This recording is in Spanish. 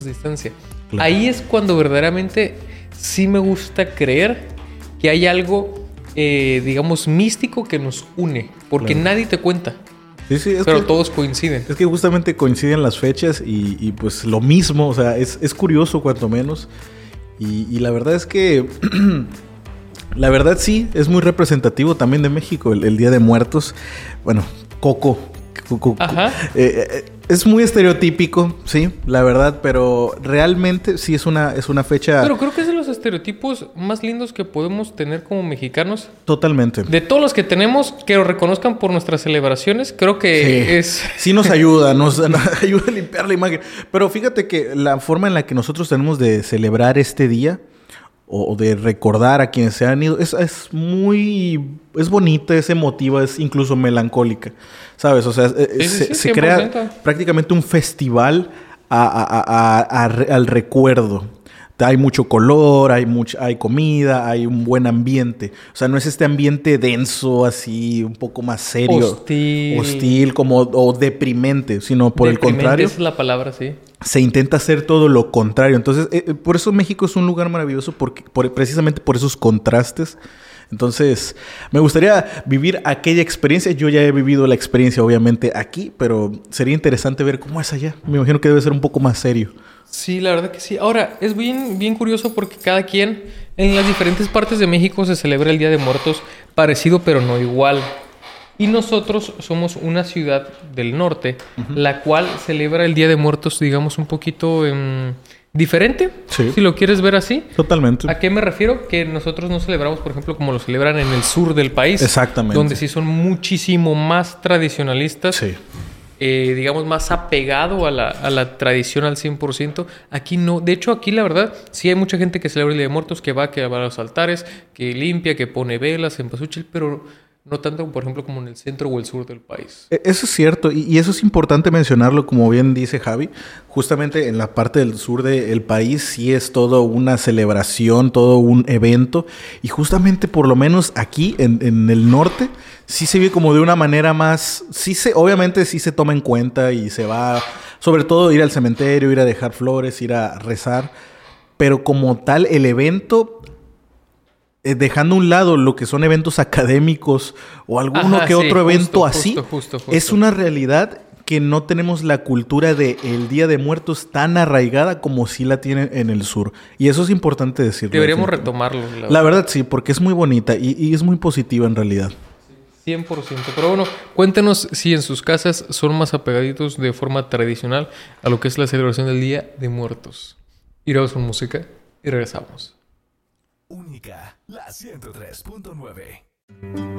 de distancia. Claro. Ahí es cuando verdaderamente sí me gusta creer que hay algo, digamos, místico que nos une. Porque Claro. nadie te cuenta. Sí, pero todos coinciden. Es que justamente coinciden las fechas y pues lo mismo, o sea, es curioso cuanto menos. Y la verdad es que, la verdad sí, es muy representativo también de México, el Día de Muertos. Bueno, Coco. Ajá. Es muy estereotípico, sí, la verdad, pero realmente sí es una fecha... Pero creo que es de los estereotipos más lindos que podemos tener como mexicanos. Totalmente. De todos los que tenemos, que lo reconozcan por nuestras celebraciones, creo que Sí nos ayuda, nos ayuda a limpiar la imagen. Pero fíjate que la forma en la que nosotros tenemos de celebrar este día o de recordar a quienes se han ido es bonita, es emotiva, es incluso melancólica, ¿sabes? O sea, se crea prácticamente un festival al recuerdo. Hay mucho color, hay comida, hay un buen ambiente. O sea, no es este ambiente denso, así, un poco más serio. Hostil, o deprimente, sino por el contrario. Esa es la palabra, sí. Se intenta hacer todo lo contrario. Entonces, por eso México es un lugar maravilloso, precisamente por esos contrastes. Entonces, me gustaría vivir aquella experiencia. Yo ya he vivido la experiencia, obviamente, aquí, pero sería interesante ver cómo es allá. Me imagino que debe ser un poco más serio. Sí, la verdad que sí. Ahora, es bien curioso porque cada quien en las diferentes partes de México se celebra el Día de Muertos parecido, pero no igual. Y nosotros somos una ciudad del norte, la cual celebra el Día de Muertos, digamos, un poquito diferente, sí. Si lo quieres ver así. Totalmente. ¿A qué me refiero? Que nosotros no celebramos, por ejemplo, como lo celebran en el sur del país. Exactamente. Donde sí son muchísimo más tradicionalistas. Sí. Digamos, más apegado a la tradición al 100%. Aquí no. De hecho, aquí la verdad, sí hay mucha gente que celebra el Día de Muertos, que va a los altares, que limpia, que pone velas, cempasúchil, pero no tanto, por ejemplo, como en el centro o el sur del país. Eso es cierto. Y eso es importante mencionarlo, como bien dice Javi. Justamente en la parte del sur del país sí es todo una celebración, todo un evento. Y justamente, por lo menos aquí, en el norte, sí se vive como de una manera más... obviamente sí se toma en cuenta y se va... Sobre todo ir al cementerio, ir a dejar flores, ir a rezar. Pero como tal, el evento... dejando a un lado lo que son eventos académicos o alguno que otro evento así, justo. Es una realidad que no tenemos la cultura del Día de Muertos tan arraigada como sí la tienen en el sur. Y eso es importante decirlo. Deberíamos retomarlo. La verdad sí, porque es muy bonita y es muy positiva en realidad. 100%. Pero bueno, cuéntenos si en sus casas son más apegaditos de forma tradicional a lo que es la celebración del Día de Muertos. Iremos con música y regresamos. Única, la 103.9.